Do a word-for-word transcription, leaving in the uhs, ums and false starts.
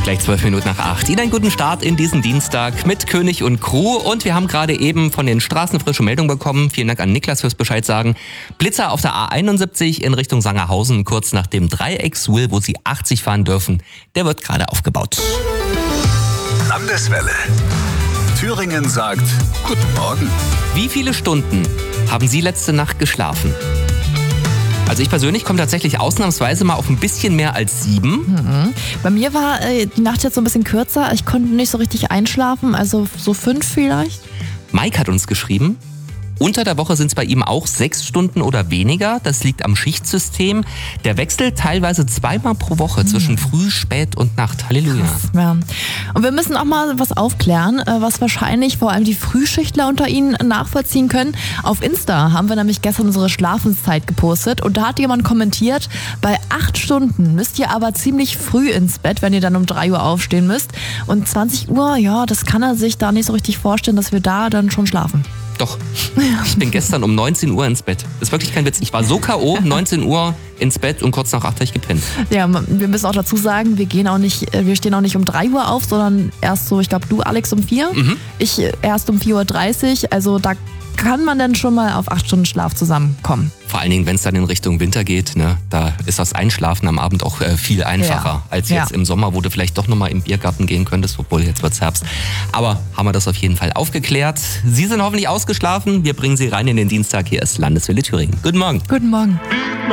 Gleich zwölf Minuten nach acht. Ihnen einen guten Start in diesen Dienstag mit König und Crew. Und wir haben gerade eben von den Straßen frische Meldung bekommen. Vielen Dank an Niklas fürs Bescheid sagen. Blitzer auf der A einundsiebzig in Richtung Sangerhausen, kurz nach dem Dreieckssuhl, wo Sie achtzig fahren dürfen. Der wird gerade aufgebaut. Landeswelle. Thüringen sagt Guten Morgen. Wie viele Stunden haben Sie letzte Nacht geschlafen? Also ich persönlich komme tatsächlich ausnahmsweise mal auf ein bisschen mehr als sieben. Mhm. Bei mir war äh, die Nacht jetzt so ein bisschen kürzer. Ich konnte nicht so richtig einschlafen, also so fünf vielleicht. Mike hat uns geschrieben, unter der Woche sind es bei ihm auch sechs Stunden oder weniger. Das liegt am Schichtsystem. Der wechselt teilweise zweimal pro Woche zwischen Früh, Spät und Nacht. Halleluja. Krass, ja. Und wir müssen auch mal was aufklären, was wahrscheinlich vor allem die Frühschichtler unter Ihnen nachvollziehen können. Auf Insta haben wir nämlich gestern unsere Schlafenszeit gepostet und da hat jemand kommentiert, bei acht Stunden müsst ihr aber ziemlich früh ins Bett, wenn ihr dann um drei Uhr aufstehen müsst. Und zwanzig Uhr, ja, das kann er sich da nicht so richtig vorstellen, dass wir da dann schon schlafen. Doch, ich bin gestern um neunzehn Uhr ins Bett. Das ist wirklich kein Witz. Ich war so K O, neunzehn Uhr ins Bett und kurz nach acht habe ich gepennt. Ja, wir müssen auch dazu sagen, wir gehen auch nicht, wir stehen auch nicht um drei Uhr auf, sondern erst so, ich glaube du Alex um vier, Mhm. ich erst um vier Uhr dreißig. Also da kann man dann schon mal auf acht Stunden Schlaf zusammenkommen. Vor allen Dingen, wenn es dann in Richtung Winter geht, ne, da ist das Einschlafen am Abend auch äh, viel einfacher Ja. als jetzt Ja. im Sommer, wo du vielleicht doch nochmal im Biergarten gehen könntest, obwohl jetzt wird's Herbst. Aber haben wir das auf jeden Fall aufgeklärt. Sie sind hoffentlich ausgeschlafen. Wir bringen Sie rein in den Dienstag. Hier ist Landeswelle Thüringen. Guten Morgen. Guten Morgen.